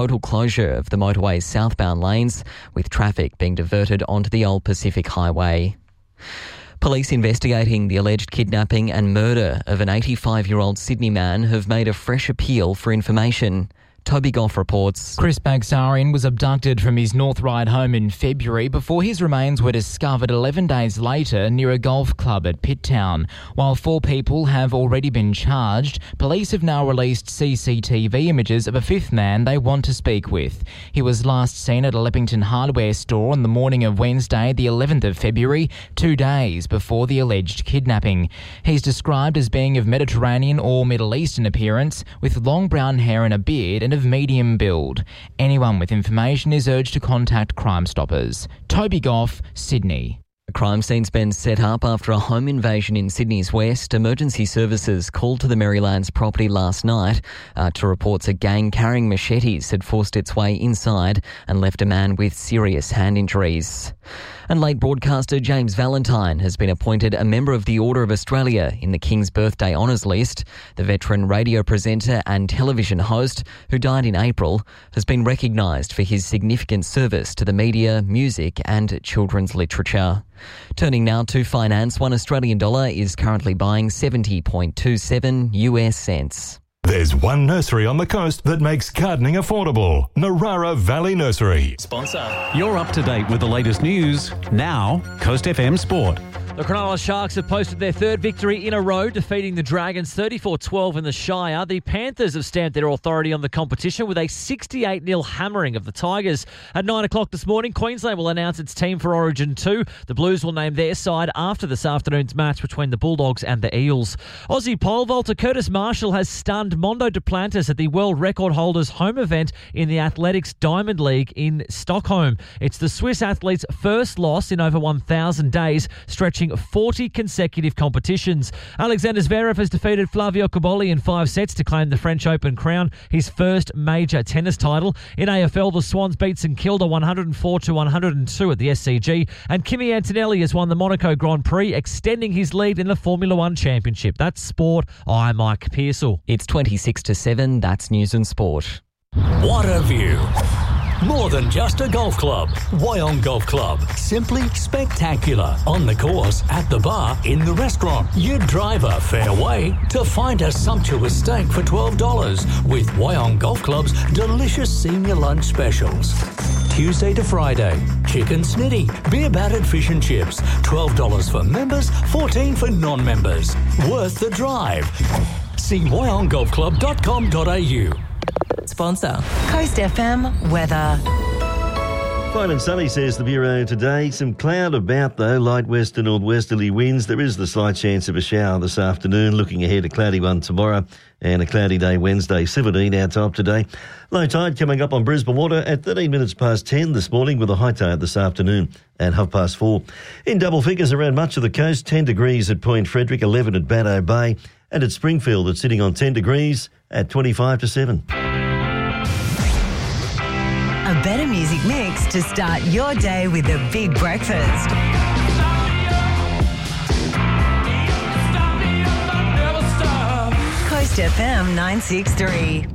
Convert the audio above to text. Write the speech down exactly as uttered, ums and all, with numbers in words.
Total closure of the motorway's southbound lanes, with traffic being diverted onto the old Pacific Highway. Police investigating the alleged kidnapping and murder of an eighty-five-year-old Sydney man have made a fresh appeal for information. Toby Goff reports. Chris Bagsarian was abducted from his North Ryde home in February before his remains were discovered eleven days later near a golf club at Pitt Town. While four people have already been charged, police have now released C C T V images of a fifth man they want to speak with. He was last seen at a Leppington hardware store on the morning of Wednesday, the eleventh of February, two days before the alleged kidnapping. He's described as being of Mediterranean or Middle Eastern appearance, with long brown hair and a beard, and of medium build. Anyone with information is urged to contact Crime Stoppers. Toby Goff, Sydney. A crime scene's been set up after a home invasion in Sydney's west. Emergency services called to the Marylands property last night after reports a gang carrying machetes had forced its way inside and left a man with serious hand injuries. And late broadcaster James Valentine has been appointed a member of the Order of Australia in the King's Birthday Honours list. The veteran radio presenter and television host, who died in April, has been recognised for his significant service to the media, music and children's literature. Turning now to finance, one Australian dollar is currently buying seventy point two seven US cents. There's one nursery on the coast that makes gardening affordable. Narara Valley Nursery. Sponsor. You're up to date with the latest news. Now, Coast F M Sport. The Cronulla Sharks have posted their third victory in a row, defeating the Dragons thirty-four twelve in the Shire. The Panthers have stamped their authority on the competition with a sixty-eight nil hammering of the Tigers. At nine o'clock this morning, Queensland will announce its team for Origin two. The Blues will name their side after this afternoon's match between the Bulldogs and the Eels. Aussie pole vaulter Curtis Marshall has stunned Mondo Duplantis at the world record holders' home event in the Athletics Diamond League in Stockholm. It's the Swiss athlete's first loss in over one thousand days, stretching forty consecutive competitions. Alexander Zverev has defeated Flavio Cobolli in five sets to claim the French Open crown, his first major tennis title. In A F L, the Swans beat St Kilda one oh four to one oh two at the S C G, and Kimi Antonelli has won the Monaco Grand Prix, extending his lead in the Formula One Championship. That's sport. I'm Mike Pearsall. It's twenty-six to seven. That's news and sport. What a view. More than just a golf club. Wyong Golf Club. Simply spectacular. On the course, at the bar, in the restaurant. You drive a fair way to find a sumptuous steak for twelve dollars with Wyong Golf Club's delicious senior lunch specials. Tuesday to Friday. Chicken snitty, beer battered fish and chips. twelve dollars for members, fourteen dollars for non-members. Worth the drive. See wyong golf club dot com dot a u. Sponsor. Coast F M weather. Fine and sunny, says the Bureau today. Some cloud about, though, light west to northwesterly winds. There is the slight chance of a shower this afternoon. Looking ahead, a cloudy one tomorrow and a cloudy day Wednesday. seventeen our top today. Low tide coming up on Brisbane Water at thirteen minutes past ten this morning, with a high tide this afternoon at half past four. In double figures around much of the coast, ten degrees at Point Frederick, eleven at Baddo Bay, and at Springfield it's sitting on ten degrees at twenty-five to seven. A better music mix to start your day with a big breakfast. Coast F M nine six three.